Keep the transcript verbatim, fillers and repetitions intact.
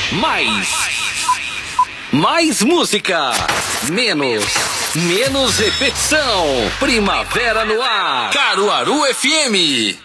Mais. Mais música. Menos. Menos repetição. Primavera no ar. Caruaru F M.